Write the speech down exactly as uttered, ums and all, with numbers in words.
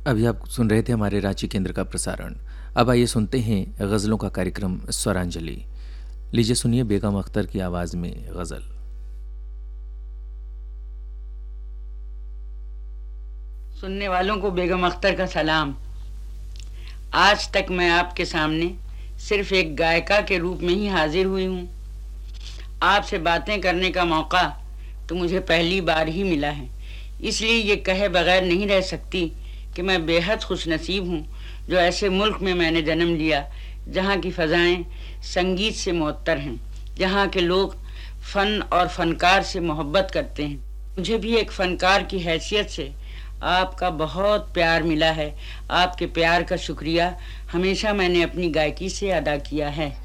अभी आप सुन रहे थे हमारे रांची केंद्र का प्रसारण। अब आइए सुनते हैं गज़लों का कार्यक्रम स्वरांजलि। लीजिए सुनिए बेगम अख्तर की आवाज़ में गज़ल। सुनने वालों को बेगम अख्तर का सलाम। आज तक मैं आपके सामने सिर्फ एक गायिका के रूप में ही हाजिर हुई हूँ। आपसे बातें करने का मौका तो मुझे पहली बार ही मिला है, इसलिए ये कहे बगैर नहीं रह सकती कि मैं बेहद खुशनसीब हूँ जो ऐसे मुल्क में मैंने जन्म लिया जहाँ की फ़ज़ाएँ संगीत से मुअत्तर हैं, जहाँ के लोग फ़न और फ़नकार से मोहब्बत करते हैं। मुझे भी एक फ़नकार की हैसियत से आपका बहुत प्यार मिला है। आपके प्यार का शुक्रिया हमेशा मैंने अपनी गायकी से अदा किया है।